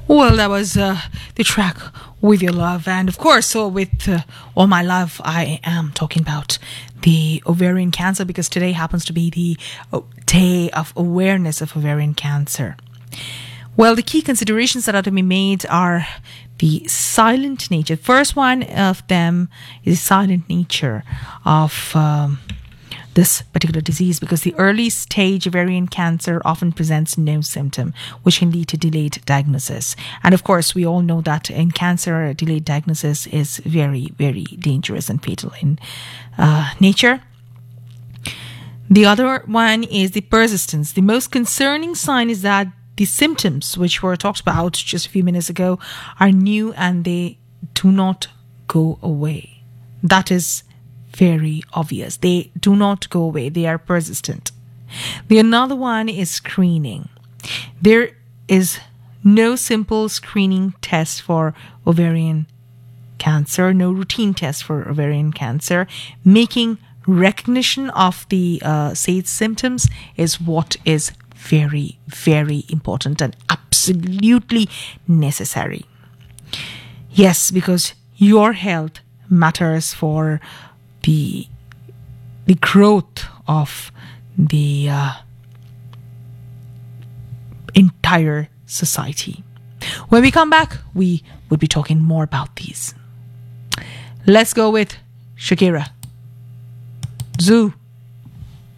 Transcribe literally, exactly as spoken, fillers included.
Well, that was uh, the track With Your Love. And of course, so with uh, All My Love, I am talking about the ovarian cancer because today happens to be the uh, day of awareness of ovarian cancer. Well, the key considerations that are to be made are the silent nature. First one of them is the silent nature of um, this particular disease, because the early stage ovarian cancer often presents no symptom, which can lead to delayed diagnosis. And of course, we all know that in cancer, delayed diagnosis is very, very dangerous and fatal in uh, nature. The other one is the persistence. The most concerning sign is that the symptoms, which were talked about just a few minutes ago, are new and they do not go away. That is very obvious. They do not go away. They are persistent. The another one is screening. There is no simple screening test for ovarian cancer, no routine test for ovarian cancer. Making recognition of the uh, said symptoms is what is very, very important and absolutely necessary. Yes, because your health matters for the the growth of the uh, entire society. When we come back, we would be talking more about these. Let's go with Shakira. Zoo.